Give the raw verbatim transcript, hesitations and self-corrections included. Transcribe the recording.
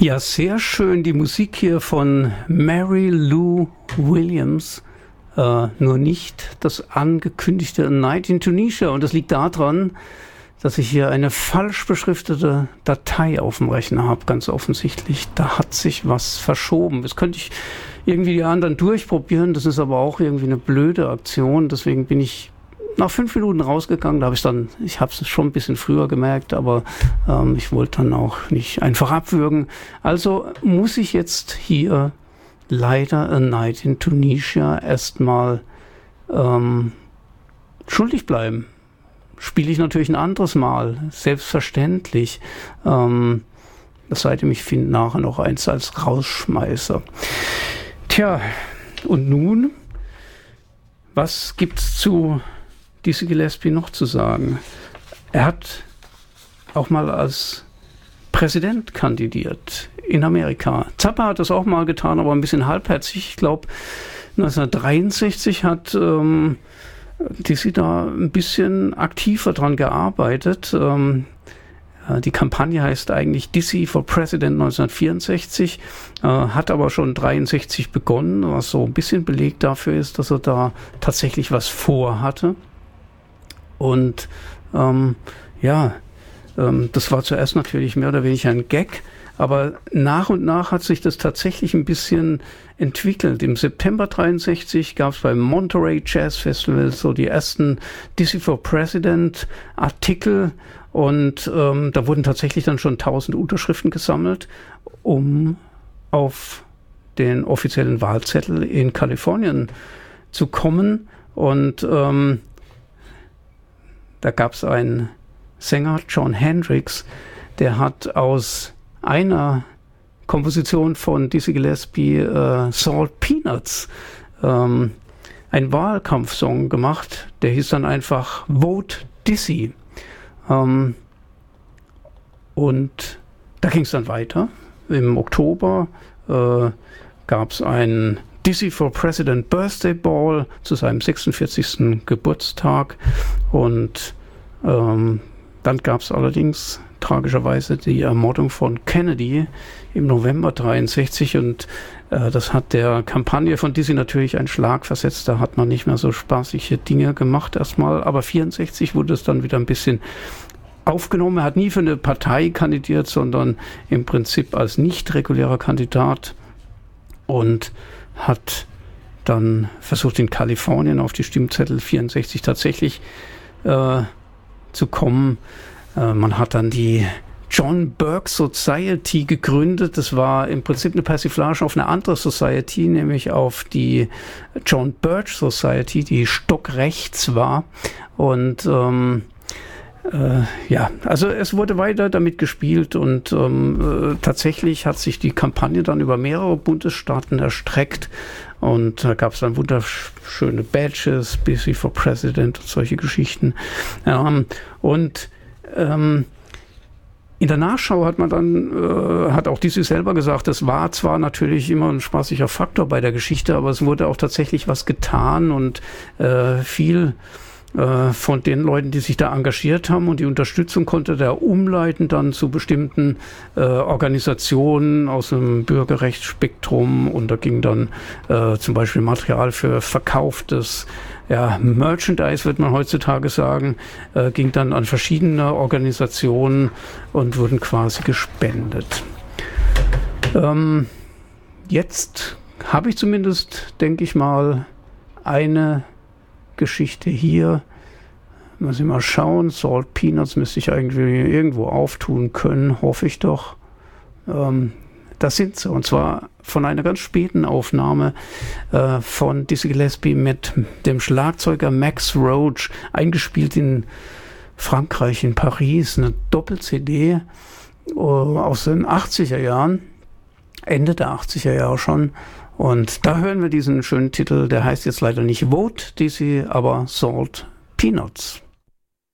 Ja, sehr schön die Musik hier von Mary Lou Williams. Äh, nur nicht das angekündigte A Night in Tunisia. Und das liegt daran, dass ich hier eine falsch beschriftete Datei auf dem Rechner habe, ganz offensichtlich. Da hat sich was verschoben. Das könnte ich irgendwie die anderen durchprobieren. Das ist aber auch irgendwie eine blöde Aktion. Deswegen bin ich nach fünf Minuten rausgegangen. Da habe ich dann, ich habe es schon ein bisschen früher gemerkt, aber ähm, ich wollte dann auch nicht einfach abwürgen. Also muss ich jetzt hier leider A Night in Tunisia erstmal ähm, schuldig bleiben. Spiele ich natürlich ein anderes Mal, selbstverständlich. Ähm, das sei denn, ich finde nachher noch eins als Rausschmeißer. Tja, und nun, was gibt's zu Dizzy Gillespie noch zu sagen? Er hat auch mal als Präsident kandidiert in Amerika. Zappa hat das auch mal getan, aber ein bisschen halbherzig. Ich glaube, neunzehnhundertdreiundsechzig hat ähm, Dizzy da ein bisschen aktiver dran gearbeitet. Ähm, die Kampagne heißt eigentlich Dizzy for President neunzehnhundertvierundsechzig, äh, hat aber schon dreiundsechzig begonnen, was so ein bisschen Beleg dafür ist, dass er da tatsächlich was vorhatte. Und ähm, ja, ähm, das war zuerst natürlich mehr oder weniger ein Gag, aber nach und nach hat sich das tatsächlich ein bisschen entwickelt. Im September dreiundsechzig gab es beim Monterey Jazz Festival so die ersten Dizzy for President Artikel und ähm, da wurden tatsächlich dann schon tausend Unterschriften gesammelt, um auf den offiziellen Wahlzettel in Kalifornien zu kommen. Und ähm, da gab es einen Sänger, John Hendricks, der hat aus einer Komposition von Dizzy Gillespie, äh, Salt Peanuts, ähm, einen Wahlkampfsong gemacht. Der hieß dann einfach Vote Dizzy. Ähm, und da ging es dann weiter. Im Oktober äh, gab es einen Dizzy for President Birthday Ball zu seinem sechsundvierzigsten Geburtstag. Und ähm, dann gab es allerdings tragischerweise die Ermordung von Kennedy im November dreiundsechzig und äh, das hat der Kampagne von Dizzy natürlich einen Schlag versetzt. Da hat man nicht mehr so spaßige Dinge gemacht erstmal, aber vierundsechzig wurde es dann wieder ein bisschen aufgenommen. Er hat nie für eine Partei kandidiert, sondern im Prinzip als nicht regulärer Kandidat und hat dann versucht, in Kalifornien auf die Stimmzettel vierundsechzig tatsächlich äh, zu kommen. Äh, man hat dann die John Burke Society gegründet. Das war im Prinzip eine Persiflage auf eine andere Society, nämlich auf die John Birch Society, die stockrechts war. Und ähm, äh, ja, also es wurde weiter damit gespielt und ähm, äh, tatsächlich hat sich die Kampagne dann über mehrere Bundesstaaten erstreckt. Und da gab es dann wunderschöne Badges, Dizzy for President und solche Geschichten. Ähm, und ähm, in der Nachschau hat man dann, äh, hat auch Dizzy selber gesagt, das war zwar natürlich immer ein spaßiger Faktor bei der Geschichte, aber es wurde auch tatsächlich was getan und äh, viel äh, von den Leuten, die sich da engagiert haben und die Unterstützung konnte der umleiten dann zu bestimmten äh, Organisationen aus dem Bürgerrechtsspektrum und da ging dann äh, zum Beispiel Material für verkauftes ja, Merchandise, wird man heutzutage sagen, äh, ging dann an verschiedene Organisationen und wurden quasi gespendet. Ähm, jetzt habe ich zumindest, denke ich mal, eine Geschichte hier. Muss ich mal schauen. Salt Peanuts müsste ich eigentlich irgendwo auftun können, hoffe ich doch. Ähm, das sind sie. Und zwar von einer ganz späten Aufnahme äh, von Dizzy Gillespie mit dem Schlagzeuger Max Roach, eingespielt in Frankreich, in Paris. Eine Doppel-C D äh, aus den achtziger Jahren, Ende der achtziger Jahre schon. Und da hören wir diesen schönen Titel, der heißt jetzt leider nicht Vote Dizzy, aber Salt Peanuts.